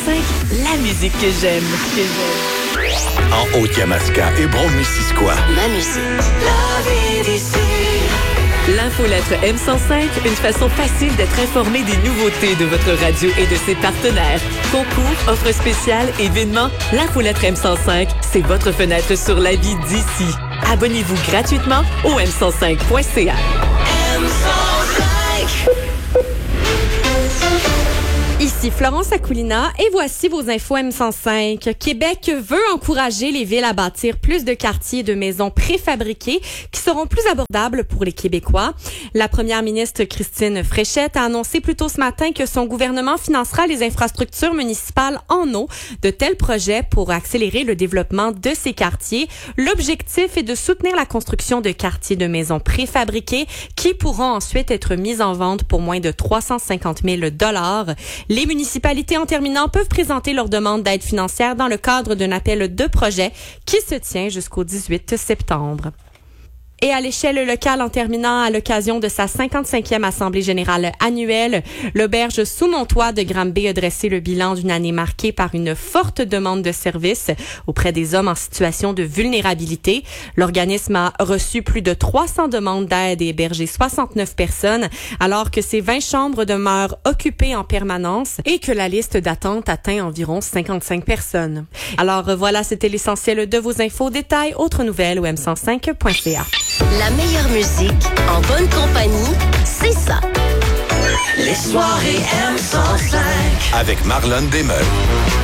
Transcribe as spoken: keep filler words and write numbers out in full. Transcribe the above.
cinq, la musique que j'aime. Que j'aime. En Haute-Yamaska et Brome-Missisquoi. Ma musique. La vie d'ici. L'infolettre M cent cinq, une façon facile d'être informé des nouveautés de votre radio et de ses partenaires. Concours, offres spéciales, événements, l'infolettre M cent cinq, c'est votre fenêtre sur la vie d'ici. Abonnez-vous gratuitement au m cent cinq point c a. M cent cinq. Ici Florence Akoulina et voici vos infos M cent cinq. Québec veut encourager les villes à bâtir plus de quartiers de maisons préfabriquées qui seront plus abordables pour les Québécois. La première ministre Christine Fréchette a annoncé plus tôt ce matin que son gouvernement financera les infrastructures municipales en eau de tels projets pour accélérer le développement de ces quartiers. L'objectif est de soutenir la construction de quartiers de maisons préfabriquées qui pourront ensuite être mis en vente pour moins de trois cent cinquante mille dollars. Les municipalités, en terminant, peuvent présenter leur demande d'aide financière dans le cadre d'un appel de projet qui se tient jusqu'au dix-huit septembre. Et à l'échelle locale, en terminant, à l'occasion de sa cinquante-cinquième Assemblée générale annuelle, l'auberge Sous mon toit de Granby a dressé le bilan d'une année marquée par une forte demande de services auprès des hommes en situation de vulnérabilité. L'organisme a reçu plus de trois cents demandes d'aide et hébergé soixante-neuf personnes, alors que ses vingt chambres demeurent occupées en permanence et que la liste d'attente atteint environ cinquante-cinq personnes. Alors voilà, c'était l'essentiel de vos infos. Détails, autres nouvelles au m cent cinq point c a. La meilleure musique en bonne compagnie, c'est ça. Les soirées M cent cinq. Avec Marlon Desmeules.